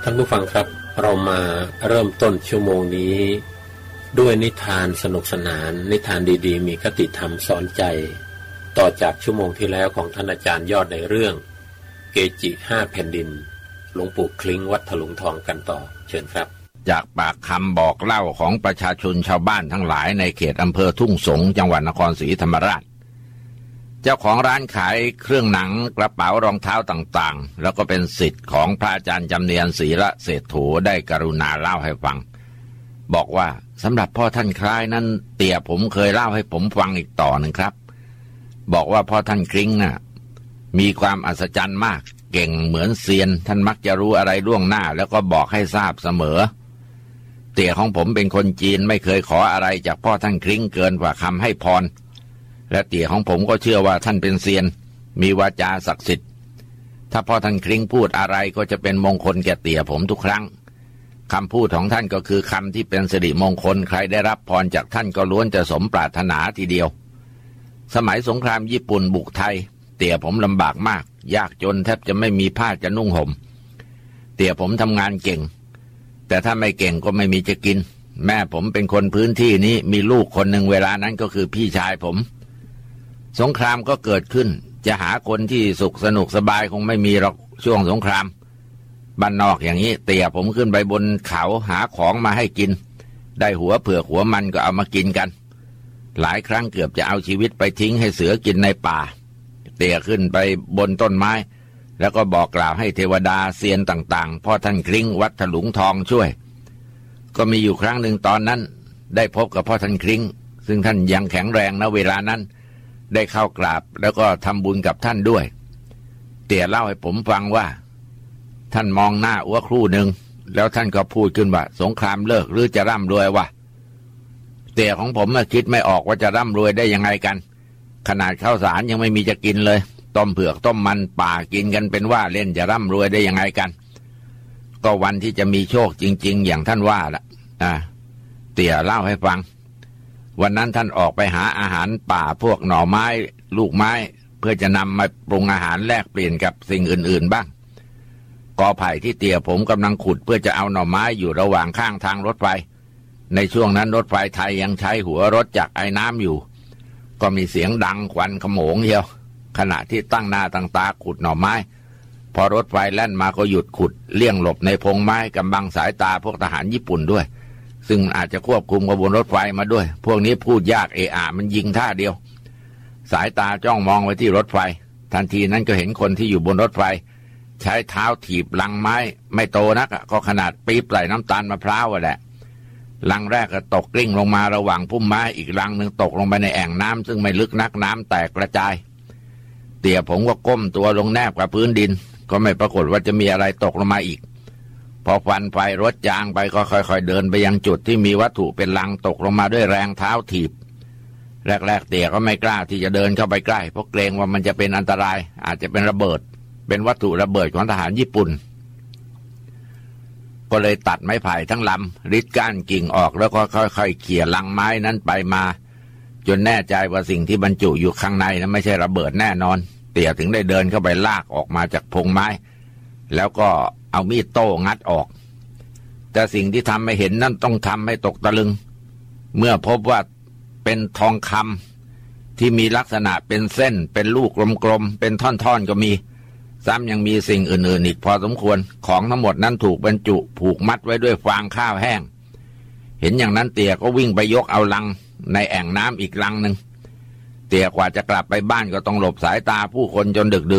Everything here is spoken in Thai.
ท่านผู้ฟังครับเรามาเริ่มต้นชั่วโมงนี้ด้วยนิทานสนุกสนานนิทานดีๆมีคติธรรมสอนใจต่อจากชั่วโมงที่แล้วของท่านอาจารย์ยอดในเรื่องเกจิ5แผ่นดินหลวงปู่คลิ้งวัดถลุงทองกันต่อเชิญครับจากปากคำบอกเล่าของประชาชนชาวบ้านทั้งหลายในเขตอำเภอทุ่งสงจังหวัดนครศรีธรรมราชเจ้าของร้านขายเครื่องหนังกระเป๋ารองเท้าต่างๆแล้วก็เป็นศิษย์ของพระอาจารย์จำเนียนศรีละเศรษฐูได้กรุณาเล่าให้ฟังบอกว่าสำหรับพ่อท่านคล้ายนั้นเตี่ยผมเคยเล่าให้ผมฟังอีกต่อหนึ่งครับบอกว่าพ่อท่านคลิ้งน่ะมีความอัศจรรย์มากเก่งเหมือนเซียนท่านมักจะรู้อะไรล่วงหน้าแล้วก็บอกให้ทราบเสมอเตี่ยของผมเป็นคนจีนไม่เคยขออะไรจากพ่อท่านคลิ้งเกินกว่าคำให้พรและเตี่ยของผมก็เชื่อว่าท่านเป็นเซียนมีวาจาศักดิ์สิทธิ์ถ้าพ่อท่านคลิ้งพูดอะไรก็จะเป็นมงคลแก่เตี่ยผมทุกครั้งคำพูดของท่านก็คือคำที่เป็นสิริมงคลใครได้รับพรจากท่านก็ล้วนจะสมปรารถนาทีเดียวสมัยสงครามญี่ปุ่นบุกไทยเตี่ยผมลำบากมากยากจนแทบจะไม่มีผ้าจะนุ่งห่มเตี่ยผมทำงานเก่งแต่ถ้าไม่เก่งก็ไม่มีจะกินแม่ผมเป็นคนพื้นที่นี้มีลูกคนหนึ่งเวลานั้นก็คือพี่ชายผมสงครามก็เกิดขึ้นจะหาคนที่สุขสนุกสบายคงไม่มีหรอกช่วงสงครามบ้านนอกอย่างนี้เตี่ยผมขึ้นไปบนเขาหาของมาให้กินได้หัวเผือกหัวมันก็เอามากินกันหลายครั้งเกือบจะเอาชีวิตไปทิ้งให้เสือกินในป่าเตี่ยขึ้นไปบนต้นไม้แล้วก็บอกกล่าวให้เทวดาเซียนต่างๆพ่อท่านคลิ้งวัดถลุงทองช่วยก็มีอยู่ครั้งหนึ่งตอนนั้นได้พบกับพ่อท่านคลิ้งซึ่งท่านยังแข็งแรงณเวลานั้นได้เข้ากราบแล้วก็ทำบุญกับท่านด้วยเตี่ยเล่าให้ผมฟังว่าท่านมองหน้าอ้วครู่หนึ่งแล้วท่านก็พูดขึ้นว่าสงครามเลิกหรือจะร่ำรวยวะเตี่ยของผมคิดไม่ออกว่าจะร่ำรวยได้ยังไงกันขนาดข้าวสารยังไม่มีจะกินเลยต้มเผือกต้มมันป่ากินกันเป็นว่าเล่นจะร่ำรวยได้ยังไงกันก็วันที่จะมีโชคจริงๆอย่างท่านว่าล่ะเตี่ยเล่าให้ฟังวันนั้นท่านออกไปหาอาหารป่าพวกหน่อไม้ลูกไม้เพื่อจะนำมาปรุงอาหารแลกเปลี่ยนกับสิ่งอื่นๆบ้างกอไผ่ที่เตี่ยผมกำลังขุดเพื่อจะเอาหน่อไม้อยู่ระหว่างข้างทางรถไฟในช่วงนั้นรถไฟไทยยังใช้หัวรถจักรไอ้น้ำอยู่ก็มีเสียงดังควันขโมงเดียวขณะที่ตั้งหน้าตั้งตาขุดหน่อไม้พอรถไฟแล่นมาก็หยุดขุดเลี่ยงหลบในพงไม้กำบังสายตาพวกทหารญี่ปุ่นด้วยซึ่งอาจจะควบคุมขบวนรถไฟมาด้วยพวกนี้พูดยากมันยิงท่าเดียวสายตาจ้องมองไว้ที่รถไฟทันทีนั้นก็เห็นคนที่อยู่บนรถไฟใช้เท้าถีบลังไม้ไม่โตนักก็ขนาดปี๊บใส่น้ำตาลมะพร้าวแหละลังแรกก็ตกกลิ้งลงมาระหว่างพุ่มไม้อีกลังหนึ่งตกลงไปในแอ่งน้ำซึ่งไม่ลึกนักน้ำแตกกระจายเตี่ยผมก็ก้มตัวลงแนบกับพื้นดินก็ไม่ปรากฏว่าจะมีอะไรตกลงมาอีกพอควันไฟรถจางไปก็ค่อยๆเดินไปยังจุดที่มีวัตถุเป็นลังตกลงมาด้วยแรงเท้าถีบแรกๆเตี่ยก็ไม่กล้าที่จะเดินเข้าไปใกล้เพราะเกรงว่ามันจะเป็นอันตรายอาจจะเป็นระเบิดเป็นวัตถุระเบิดของทหารญี่ปุ่นก็เลยตัดไม้ไผ่ทั้งลำริดก้านกิ่งออกแล้วก็ค่อยๆเขี่ยลังไม้นั้นไปมาจนแน่ใจว่าสิ่งที่บรรจุอยู่ข้างในนั้นไม่ใช่ระเบิดแน่นอนเตี่ยถึงได้เดินเข้าไปลากออกมาจากพงไม้แล้วก็เอามีดโต้งัดออกแต่สิ่งที่ทำให้เห็นนั่นต้องทำให้ตกตะลึงเมื่อพบว่าเป็นทองคำที่มีลักษณะเป็นเส้นเป็นลูกกลมๆเป็นท่อนๆก็มีซ้ำยังมีสิ่งอื่นๆอีกพอสมควรของทั้งหมดนั้นถูกบรรจุผูกมัดไว้ด้วยฟางข้าวแห้งเห็นอย่างนั้นเตี่ยก็วิ่งไปยกเอาลังในแอ่งน้ำอีกลังหนึ่งเตี่ยกว่าจะกลับไปบ้านก็ต้องหลบสายตาผู้คนจนดึก